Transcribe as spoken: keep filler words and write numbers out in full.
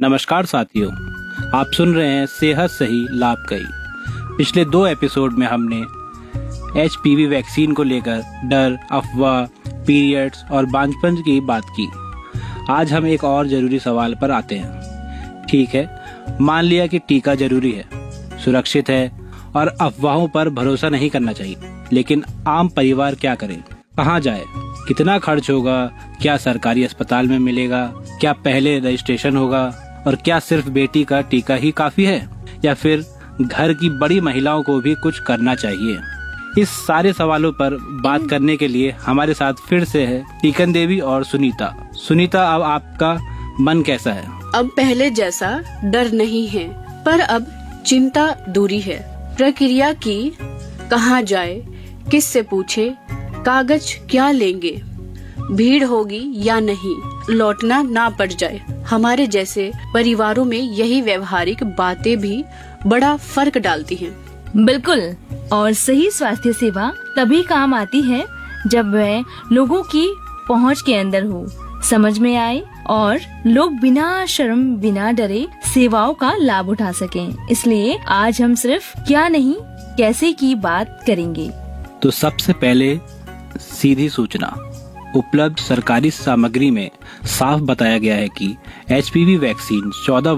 नमस्कार साथियों, आप सुन रहे हैं सेहत सही लाभ कई। पिछले दो एपिसोड में हमने एच पी वी वैक्सीन को लेकर डर, अफवाह, पीरियड्स और बांझपन की बात की। आज हम एक और जरूरी सवाल पर आते हैं। ठीक है, मान लिया कि टीका जरूरी है, सुरक्षित है और अफवाहों पर भरोसा नहीं करना चाहिए, लेकिन आम परिवार क्या करे, कहाँ जाए, कितना खर्च होगा, क्या सरकारी अस्पताल में मिलेगा, क्या पहले रजिस्ट्रेशन होगा और क्या सिर्फ बेटी का टीका ही काफी है या फिर घर की बड़ी महिलाओं को भी कुछ करना चाहिए। इस सारे सवालों पर बात करने के लिए हमारे साथ फिर से है टीकन देवी और सुनीता। सुनीता, अब आपका मन कैसा है? अब पहले जैसा डर नहीं है, पर अब चिंता दूरी है। प्रक्रिया की, कहाँ जाए, किससे पूछे, कागज क्या लेंगे, भीड़ होगी या नहीं, लौटना ना पड़ जाए। हमारे जैसे परिवारों में यही व्यवहारिक बातें भी बड़ा फर्क डालती हैं। बिल्कुल, और सही स्वास्थ्य सेवा तभी काम आती है जब वह लोगों की पहुंच के अंदर हो, समझ में आए और लोग बिना शर्म बिना डरे सेवाओं का लाभ उठा सकें। इसलिए आज हम सिर्फ क्या नहीं कैसे की बात करेंगे। तो सबसे पहले सीधी सूचना। उपलब्ध सरकारी सामग्री में साफ बताया गया है कि एच पी वी वैक्सीन चौदह